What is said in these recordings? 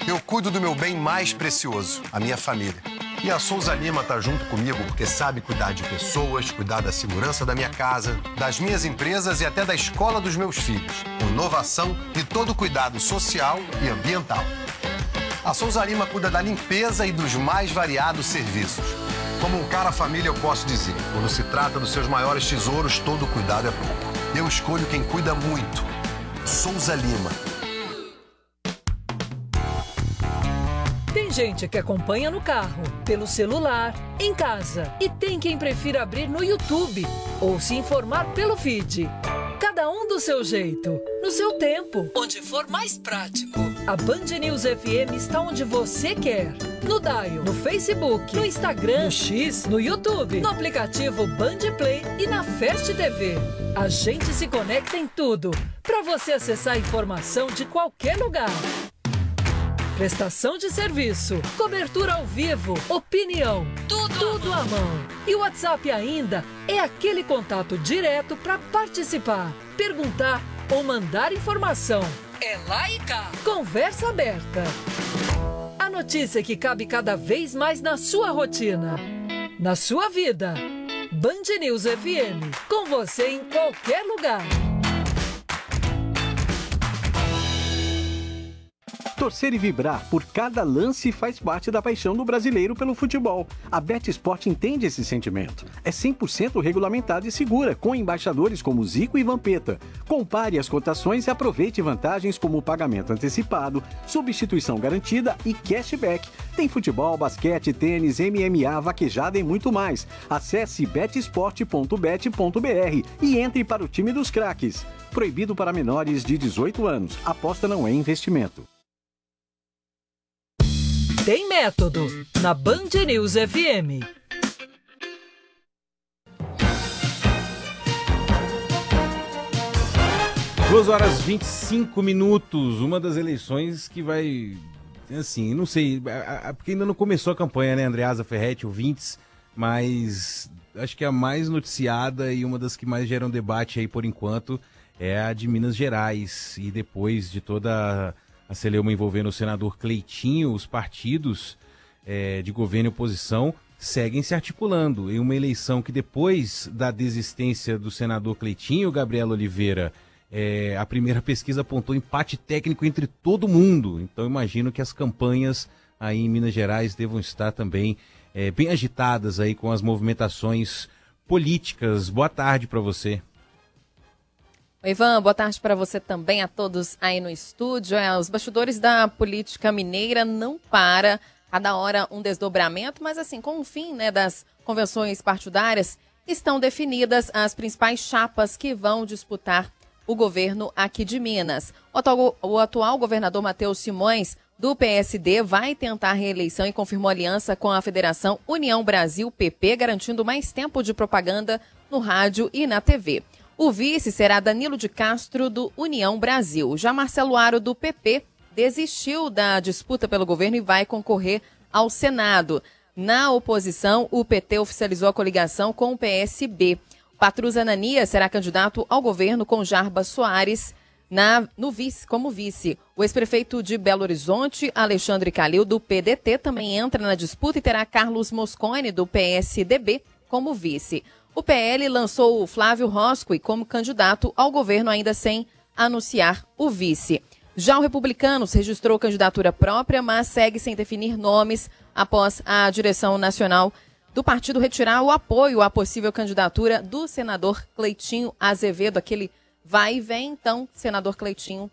Eu cuido do meu bem mais precioso, a minha família. E a Souza Lima tá junto comigo porque sabe cuidar de pessoas, cuidar da segurança da minha casa, das minhas empresas e até da escola dos meus filhos. Com inovação e todo cuidado social e ambiental. A Souza Lima cuida da limpeza e dos mais variados serviços. Como um cara família, eu posso dizer, quando se trata dos seus maiores tesouros, todo cuidado é pouco. Eu escolho quem cuida muito. Souza Lima. Tem gente que acompanha no carro, pelo celular, em casa. E tem quem prefira abrir no YouTube ou se informar pelo feed. Cada um do seu jeito, no seu tempo, onde for mais prático. A Band News FM está onde você quer. No Dial, no Facebook, no Instagram, no X, no YouTube, no aplicativo Band Play e na Fast TV. A gente se conecta em tudo, para você acessar a informação de qualquer lugar. Prestação de serviço, cobertura ao vivo, opinião, tudo à mão. E o WhatsApp ainda é aquele contato direto para participar, perguntar ou mandar informação. É lá e cá. Conversa aberta. A notícia que cabe cada vez mais na sua rotina, na sua vida. Band News FM, com você em qualquer lugar. Torcer e vibrar por cada lance faz parte da paixão do brasileiro pelo futebol. A BetSport entende esse sentimento. É 100% regulamentada e segura, com embaixadores como Zico e Vampeta. Compare as cotações e aproveite vantagens como pagamento antecipado, substituição garantida e cashback. Tem futebol, basquete, tênis, MMA, vaquejada e muito mais. Acesse betsport.bet.br e entre para o time dos craques. Proibido para menores de 18 anos. Aposta não é investimento. Tem método na Band News FM. Duas horas 25 minutos, uma das eleições que vai, assim, não sei, porque ainda não começou a campanha, né, Andreasa Ferretti, ouvintes, mas acho que a mais noticiada e uma das que mais geram debate aí por enquanto é a de Minas Gerais, e depois de toda a celeuma envolvendo o senador Cleitinho, os partidos de governo e oposição seguem se articulando em uma eleição que, depois da desistência do senador Cleitinho, Gabriela Oliveira, a primeira pesquisa apontou empate técnico entre todo mundo. Então imagino que as campanhas aí em Minas Gerais devam estar também bem agitadas aí com as movimentações políticas. Boa tarde para você. Oi, Ivan, boa tarde para você também, a todos aí no estúdio. Os bastidores da política mineira não para, cada hora um desdobramento, mas assim, com o fim, né, das convenções partidárias, estão definidas as principais chapas que vão disputar o governo aqui de Minas. O atual governador Matheus Simões, do PSD, vai tentar a reeleição e confirmou aliança com a Federação União Brasil PP, garantindo mais tempo de propaganda no rádio e na TV. O vice será Danilo de Castro, do União Brasil. Já Marcelo Aro, do PP, desistiu da disputa pelo governo e vai concorrer ao Senado. Na oposição, o PT oficializou a coligação com o PSB. Patrus Ananias será candidato ao governo com Jarbas Soares como vice. O ex-prefeito de Belo Horizonte, Alexandre Calil, do PDT, também entra na disputa e terá Carlos Moscone, do PSDB, como vice. O PL lançou o Flávio Roscoe como candidato ao governo, ainda sem anunciar o vice. Já o Republicanos registrou candidatura própria, mas segue sem definir nomes após a direção nacional do partido retirar o apoio à possível candidatura do senador Cleitinho Azevedo. Aquele vai e vem, então, senador Cleitinho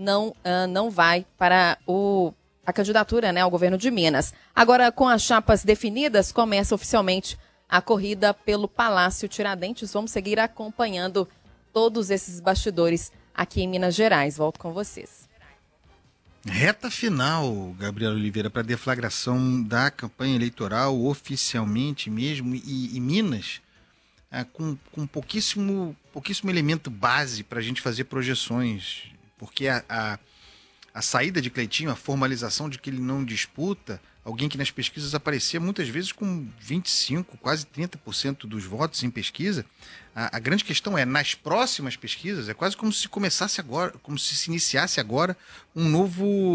não vai para a candidatura, né, ao governo de Minas. Agora, com as chapas definidas, começa oficialmente a corrida pelo Palácio Tiradentes. Vamos seguir acompanhando todos esses bastidores aqui em Minas Gerais. Volto com vocês. Reta final, Gabriela Oliveira, para a deflagração da campanha eleitoral oficialmente mesmo, e Minas com pouquíssimo elemento base para a gente fazer projeções, porque a saída de Cleitinho, a formalização de que ele não disputa, alguém que nas pesquisas aparecia muitas vezes com 25%, quase 30% dos votos em pesquisa. A grande questão é, nas próximas pesquisas, é quase como se começasse agora, como se iniciasse agora um novo